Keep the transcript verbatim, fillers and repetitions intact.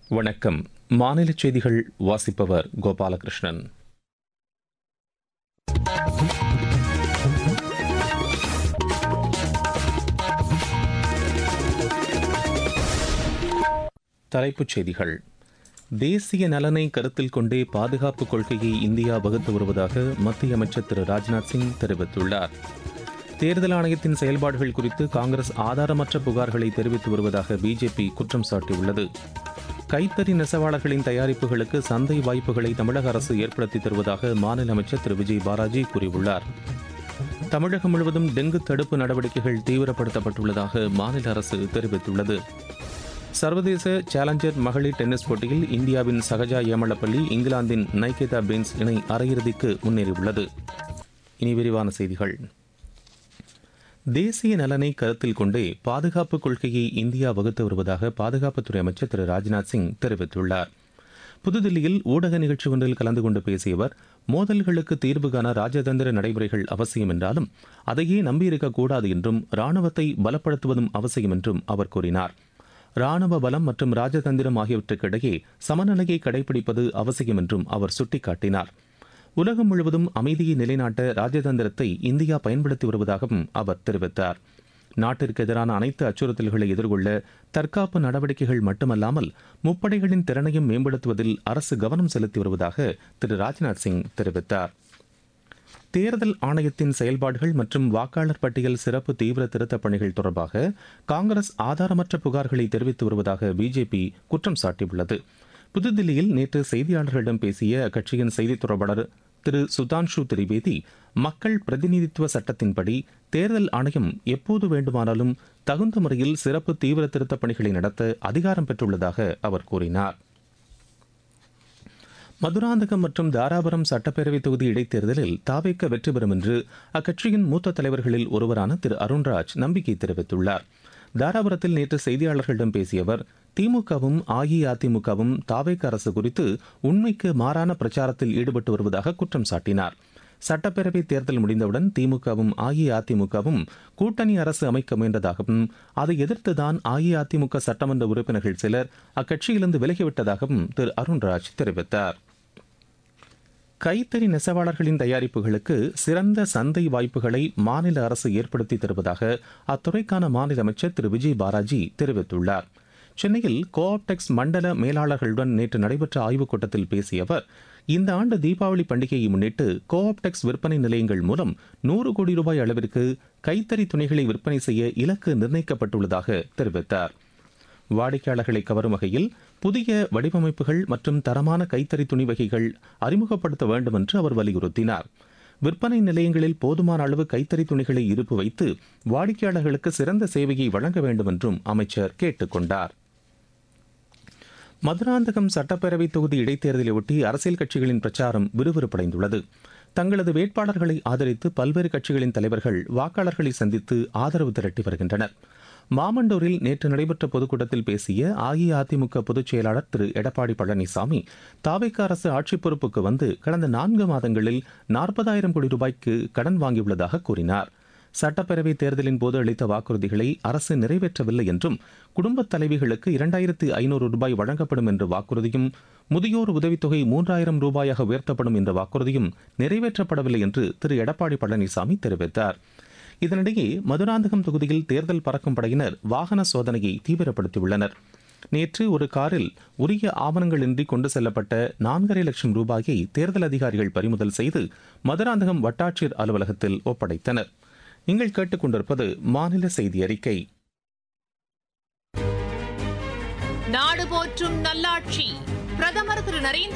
வணக்கம். மாநில செய்திகள் வாசிப்பவர் கோபாலகிருஷ்ணன். தலைப்புச் செய்திகள். தேசிய நலனை கருத்தில் கொண்டே பாதுகாப்பு கொள்கையை இந்தியா வகுத்து வருவதாக மத்திய அமைச்சர் திரு ராஜ்நாத் சிங் தெரிவித்துள்ளார். தேர்தல் ஆணையத்தின் செயல்பாடுகள் குறித்து காங்கிரஸ் ஆதாரமற்ற புகார்களை தெரிவித்து வருவதாக பிஜேபி குற்றம் சாட்டியுள்ளது. கைத்தறி நெசவாளர்களின் தயாரிப்புகளுக்கு சந்தை வாய்ப்புகளை தமிழக அரசு ஏற்படுத்தி தருவதாக மாநில அமைச்சர் திரு விஜய் பாலாஜி கூறியுள்ளார். தமிழகம் முழுவதும் டெங்கு தடுப்பு நடவடிக்கைகள் தீவிரப்படுத்தப்பட்டுள்ளதாக மாநில அரசு தெரிவித்துள்ளது. சர்வதேச சேலஞ்சர் மகளிர் டென்னிஸ் போட்டியில் இந்தியாவின் சகஜா ஏமலப்பள்ளி இங்கிலாந்தின் நைகேதா பெயின்ஸ் இணை அரையிறுதிக்கு முன்னேறியுள்ளது. இனி விரிவான செய்திகள். தேசிய நலனை கருத்தில் கொண்டே பாதுகாப்பு கொள்கையை இந்தியா வகுத்து வருவதாக பாதுகாப்புத்துறை அமைச்சர் திரு ராஜ்நாத் சிங் தெரிவித்துள்ளார். புதுதில்லியில் ஊடக நிகழ்ச்சி ஒன்றில் கலந்து கொண்டு பேசிய அவர், மோதல்களுக்கு தீர்வு காண ராஜதந்திர நடைமுறைகள் அவசியம் என்றாலும் அதையே நம்பியிருக்கக்கூடாது என்றும் ராணுவத்தை பலப்படுத்துவதும் அவசியம் என்றும் அவர் கூறினார். ராணுவ பலம் மற்றும் ராஜதந்திரம் ஆகியவற்றுக்கிடையே சமநிலையை கடைபிடிப்பது அவசியம் என்றும் அவர் சுட்டிக்காட்டினார். உலகம் முழுவதும் அமைதியை நிலைநாட்ட ராஜதந்திரத்தை இந்தியா பயன்படுத்தி வருவதாகவும் அவர் தெரிவித்தார். நாட்டிற்கு எதிரான அனைத்து அச்சுறுத்தல்களை எதிர்கொள்ள தற்காப்பு நடவடிக்கைகள் மட்டுமல்லாமல் முப்படைகளின் திறனையும் மேம்படுத்துவதில் அரசு கவனம் செலுத்தி வருவதாக திரு ராஜ்நாத் சிங் தெரிவித்தார். தேர்தல் ஆணையத்தின் செயல்பாடுகள் மற்றும் வாக்காளர் பட்டியல் சிறப்பு தீவிர திருத்தப் பணிகள் தொடர்பாக காங்கிரஸ் ஆதாரமற்ற புகார்களை தெரிவித்து வருவதாக பிஜேபி குற்றம் சாட்டியுள்ளது. புதுதில்லியில் நேற்று செய்தியாளர்களிடம் பேசிய அக்கட்சியின் செய்தித் தொடர்பாளர் திரு சுதான்ஷு திரிவேதி, மக்கள் பிரதிநிதித்துவ சட்டத்தின்படி தேர்தல் ஆணையம் எப்போது வேண்டுமானாலும் தகுந்த முறையில் சிறப்பு தீவிர திருத்தப் பணிகளை நடத்த அதிகாரம் பெற்றுள்ளதாக அவர் கூறினார். மதுராந்தகம் மற்றும் தாராபுரம் சட்டப்பேரவைத் தொகுதி இடைத்தேர்தலில் தாவேக வெற்றி பெறும் என்று அக்கட்சியின் மூத்த தலைவர்களில் ஒருவரான திரு அருண்ராஜ் நம்பிக்கை தெரிவித்துள்ளார். தாராபுரத்தில் நேற்று செய்தியாளர்களிடம் பேசிய அவர், திமுகவும் அஇஅதிமுகவும் தாவேக அரசு குறித்து உண்மைக்கு மாறான பிரச்சாரத்தில் ஈடுபட்டு வருவதாக குற்றம் சாட்டினார். சட்டப்பேரவை தேர்தல் முடிந்தவுடன் திமுகவும் அஇஅதிமுகவும் கூட்டணி அரசு அமைக்க முயன்றதாகவும் அதை எதிர்த்துதான் அஇஅதிமுக சட்டமன்ற உறுப்பினர்கள் சிலர் அக்கட்சியிலிருந்து விலகிவிட்டதாகவும் திரு அருண்ராஜ் தெரிவித்தார். கைத்தறி நெசவாளர்களின் தயாரிப்புகளுக்கு சிறந்த சந்தை வாய்ப்புகளை மாநில அரசு ஏற்படுத்தி தருவதாக அத்துறைக்கான மாநில அமைச்சர் திரு விஜய் பாலாஜி தெரிவித்துள்ளார். சென்னையில் கோஆப்டெக்ஸ் மண்டல மேலாளர்களுடன் நேற்று நடைபெற்ற ஆய்வுக் கூட்டத்தில் பேசிய அவர், இந்த ஆண்டு தீபாவளி பண்டிகையை முன்னிட்டு கோஆப்டெக்ஸ் விற்பனை நிலையங்கள் மூலம் நூறு கோடி ரூபாய் அளவிற்கு கைத்தறி துணிகளை விற்பனை செய்ய இலக்கு நிர்ணயிக்கப்பட்டுள்ளதாக தெரிவித்தார். வாடிக்கையாளர்களை கவரும் வகையில் புதிய வடிவமைப்புகள் மற்றும் தரமான கைத்தறி துணி வகைகள் அறிமுகப்படுத்த வேண்டும் என்று அவர் வலியுறுத்தினார். விற்பனை நிலையங்களில் போதுமான அளவு கைத்தறி துணிகளை இருப்பு வைத்து வாடிக்கையாளர்களுக்கு சிறந்த சேவையை வழங்க வேண்டும் என்றும் அமைச்சர் கேட்டுக் கொண்டார். மதுராந்தகம் சட்டப்பேரவை தொகுதி இடைத்தேர்தலையொட்டி அரசியல் கட்சிகளின் பிரச்சாரம் விறுவிறுப்படைந்துள்ளது. தங்களது வேட்பாளர்களை ஆதரித்து பல்வேறு கட்சிகளின் தலைவர்கள் வாக்காளர்களை சந்தித்து ஆதரவு திரட்டி வருகின்றனர். மாமண்டூரில் நேற்று நடைபெற்ற பொதுக்கூட்டத்தில் பேசிய அஇஅதிமுக பொதுச் செயலாளர் திரு எடப்பாடி பழனிசாமி, தாவேக அரசு ஆட்சி பொறுப்புக்கு வந்து கடந்த நான்கு மாதங்களில் நாற்பதாயிரம் கோடி ரூபாய்க்கு கடன் வாங்கியுள்ளதாக கூறினார். சட்டப்பேரவை தேர்தலின் போது அளித்த வாக்குறுதிகளை அரசு நிறைவேற்றவில்லை என்றும், குடும்பத் தலைவிகளுக்கு இரண்டாயிரத்து ஐநூறு ரூபாய் வழங்கப்படும் என்ற வாக்குறுதியும், முதியோர் உதவித்தொகை மூன்றாயிரம் ரூபாயாக உயர்த்தப்படும் என்ற வாக்குறுதியும் நிறைவேற்றப்படவில்லை என்று திரு எடப்பாடி பழனிசாமி தெரிவித்தார். இதனிடையே மதுராந்தகம் தொகுதியில் தேர்தல் பறக்கும் படையினர் வாகன சோதனையை தீவிரப்படுத்தியுள்ளனர். நேற்று ஒரு காரில் உரிய ஆவணங்களின்றி கொண்டு செல்லப்பட்ட நான்கரை லட்சம் ரூபாயை தேர்தல் அதிகாரிகள் பறிமுதல் செய்து மதுராந்தகம் வட்டாட்சியர் அலுவலகத்தில் ஒப்படைத்தனர். நீங்கள் கேட்டுக்கொண்டிருப்பது மாநில செய்தி அறிக்கை. நாடு போற்றும் நல்லாட்சி பிரதமர் திரு நரேந்திர